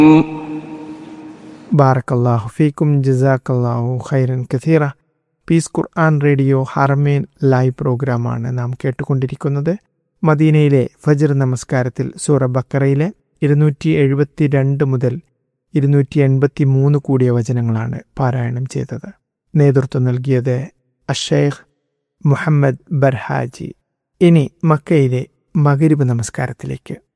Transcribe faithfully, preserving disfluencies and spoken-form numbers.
ബാറക്കല്ലാഹു ഫീക്കും ജസാക്കല്ലാഹു ഖൈറൻ കഥീറ. പീസ് ഖുർആൻ റേഡിയോ ഹറമേൻ ലൈവ് പ്രോഗ്രാമാണ് നാം കേട്ടുകൊണ്ടിരിക്കുന്നത്. മദീനയിലെ ഫജ്ർ നമസ്കാരത്തിൽ സൂറ ബക്കറയിലെ ഇരുന്നൂറ്റി എഴുപത്തി രണ്ട് മുതൽ ഇരുന്നൂറ്റി എൺപത്തി മൂന്ന് കൂടിയ വചനങ്ങളാണ് പാരായണം ചെയ്തത്. നേതൃത്വം നൽകിയത് അഷേഖ് മുഹമ്മദ് ബർഹാജി. ഇനി മക്കയിലെ മഗ്രിബ് നമസ്കാരത്തിലേക്ക്.